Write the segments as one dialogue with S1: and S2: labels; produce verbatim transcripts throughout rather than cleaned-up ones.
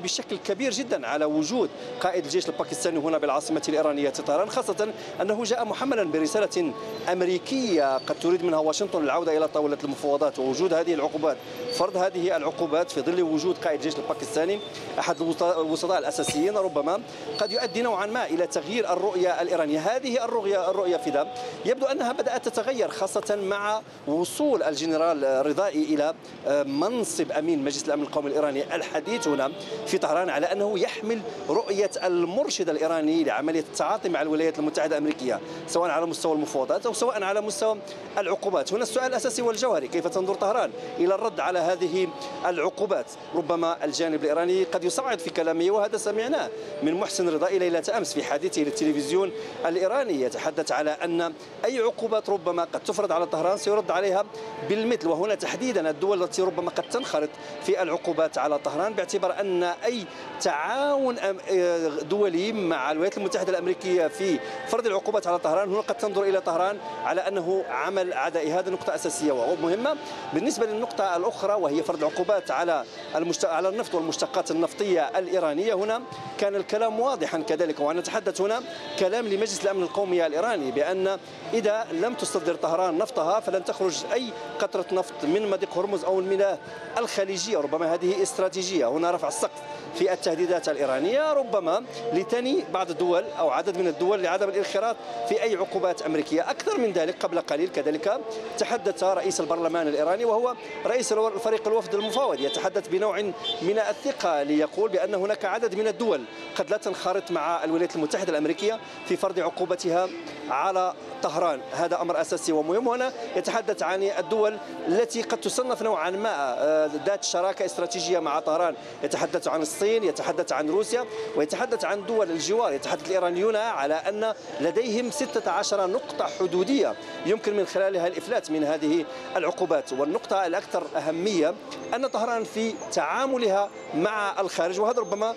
S1: بشكل كبير جدا على وجود قائد الجيش الباكستاني هنا بالعاصمة الإيرانية طهران، خاصة أنه جاء محملا برسالة أمريكية قد تريد منها واشنطن العودة إلى طاولة المفاوضات ووجود هذه العقوبات، فرض هذه العقوبات في ظل وجود قائد الجيش الباكستاني أحد الوسطاء الأساسيين، ربما قد يؤدي نوعا ما إلى تغيير الرؤية الإيرانية. هذه الرؤية الرؤية فدا يبدو أنها بدأت تتغير، خاصة مع وصول الجنرال رضائي إلى منصب أمين مجلس الأمن القومي الإيراني. الحديث هنا في طهران على أنه يحمل رؤية المرشد الإيراني لعملية التعاطي مع الولايات المتحدة الأمريكية، سواء على مستوى المفاوضات أو سواء على مستوى العقوبات. هنا السؤال الأساسي والجوهري: كيف تنظر طهران إلى الرد على هذه العقوبات؟ ربما الجانب الإيراني قد يصعد في كلامه، وهذا سمعناه من محسن رضائي ليلة أمس في حديثه للتلفزيون الإيراني، يتحدث على أن أي عقوبات ربما قد تفرض على طهران سيرد عليها بالمثل، وهنا تحديدا الدول التي ربما قد تنخرط في العقوبات على طهران، باعتبار أن أي تعاون دولي مع الولايات المتحدة الأمريكية في فرض العقوبات على طهران هنا قد تنظر إلى طهران على أنه عمل عدائي. هذه نقطة أساسية ومهمة. بالنسبة للنقطة الأخرى وهي فرض العقوبات على المشت... على النفط والمشتقات النفطية الإيرانية، هنا كان الكلام واضحا كذلك، ونتحدث هنا كلام لمجلس الأمن القومي الإيراني بأن إذا لم تصدر طهران نفطها فلن تخرج أي قطرة نفط من مضيق هرمز أو المياه الخليجية. ربما هذه استراتيجية. هنا رفع السقف في التهديدات الإيرانية، ربما لتني بعض الدول أو عدد من الدول لعدم الانخراط في أي عقوبات أمريكية. أكثر من ذلك قبل قليل كذلك تحدث رئيس البرلمان الإيراني وهو رئيس فريق الوفد المفاوض، يتحدث بنوع من الثقة ليقول بأن هناك عدد من الدول قد لا تنخرط مع الولايات المتحدة الأمريكية في فرض عقوبتها على طهران. هذا أمر أساسي ومهم. هنا يتحدث عن الدول التي قد تصنف نوعا ما ذات شراكة استراتيجية مع طهران، يتحدث عن الصين، يتحدث عن روسيا، ويتحدث عن دول الجوار. يتحدث الإيرانيون على أن لديهم ستة عشر نقطة حدودية يمكن من خلالها الإفلات من هذه العقوبات. والنقطة الأكثر أهمية أن طهران في تعاملها مع الخارج، وهذا ربما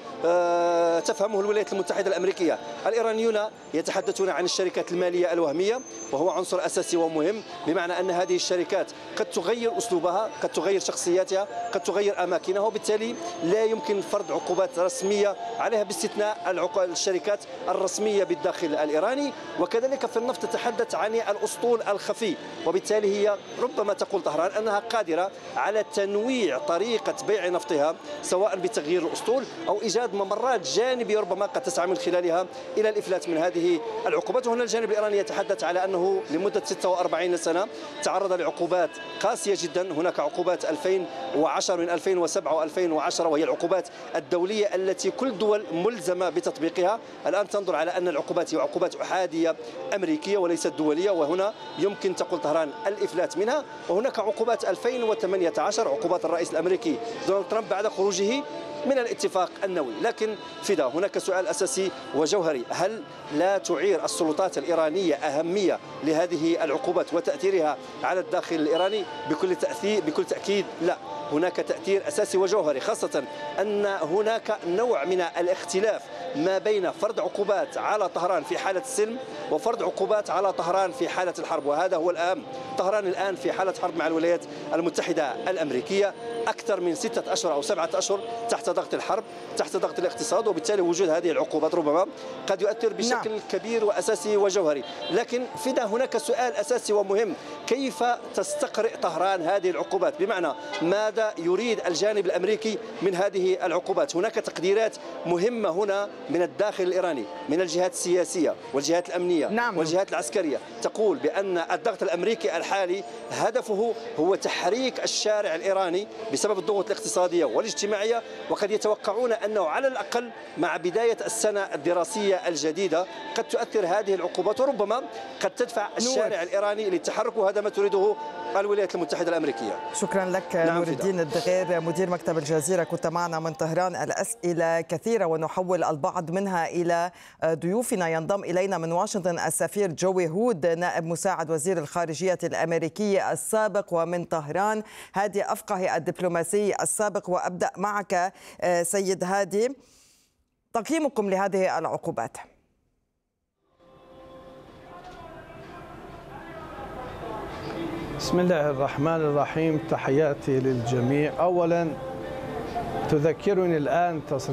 S1: تفهمه الولايات المتحدة الأمريكية. الإيرانيون يتحدثون عن الشركات المالية الوهمية، وهو عنصر أساسي ومهم، بمعنى أن هذه الشركات قد تغير أسلوبها، قد تغير شخصياتها، قد تغير أماكنها، وبالتالي لا يمكن فرض عقوبات رسمية عليها باستثناء الشركات الرسمية بالداخل الإيراني. وكذلك في النفط تتحدث عن الأسطول الخفي، وبالتالي هي ربما تقول طهران أنها قادرة على تنويع طريقة بيع نفطها، سواء بتغيير الأسطول أو إيجاد ممرات جانبية ربما قد تسعى من خلالها إلى الإفلات من هذه العقوبات. وهنا الجانب الإيراني يتحدث على أنه لمدة ستة وأربعين سنة تعرض لعقوبات قاسية جدا. هناك عقوبات ألفين وعشرة من ألفين وسبعة وألفين وعشرة وهي العقوبات الدولية التي كل الدول ملزمة بتطبيقها. الآن تنظر على أن العقوبات هي عقوبات أحادية أمريكية وليست دولية، وهنا يمكن تقول طهران الإفلات منها. وهناك عقوبات ألفين وثمانية عشر، عقوبات الرئيس الأمريكي دونالد ترامب بعد خروجه من الاتفاق النووي. لكن فدا هناك سؤال أساسي وجوهري: هل لا تعير السلطات الإيرانية أهمية لهذه العقوبات وتأثيرها على الداخل الإيراني؟ بكل تأثير بكل تأكيد لا. هناك تأثير أساسي وجوهري، خاصة أن هناك نوع من الاختلاف ما بين فرض عقوبات على طهران في حالة السلم وفرض عقوبات على طهران في حالة الحرب، وهذا هو الأهم. طهران الآن في حالة حرب مع الولايات المتحدة الأمريكية أكثر من ستة أشهر أو سبعة أشهر تحت ضغط الحرب، تحت ضغط الاقتصاد، وبالتالي وجود هذه العقوبات ربما قد يؤثر بشكل نعم. كبير وأساسي وجوهري. لكن فدا هناك سؤال أساسي ومهم: كيف تستقرئ طهران هذه العقوبات؟ بمعنى ماذا يريد الجانب الأمريكي من هذه العقوبات؟ هناك تقديرات مهمة هنا من الداخل الإيراني، من الجهات السياسية والجهات الأمنية نعم. والجهات العسكرية، تقول بأن الضغط الأمريكي الحالي هدفه هو تحريك الشارع الإيراني بسبب الضغوط الاقتصادية والاجتماعية، وقد يتوقعون أنه على الأقل مع بداية السنة الدراسية الجديدة قد تؤثر هذه العقوبات، وربما قد تدفع الشارع الإيراني للتحرك، وهذا ما تريده الولايات المتحدة الأمريكية.
S2: شكرا لك نعم نور الدين الدغير مدير مكتب الجزيرة، كنت معنا من طهران. الأسئلة كثيرة ونحول البعض منها إلى ضيوفنا. ينضم إلينا من واشنطن السفير جوي هود، نائب مساعد وزير الخارجية الأمريكي السابق، ومن طهران هادي أفقهي الدبلوماسي السابق. وأبدأ معك سيد هادي، تقييمكم لهذه العقوبات؟
S3: بسم الله الرحمن الرحيم، تحياتي للجميع. أولا تذكرني الآن تصريح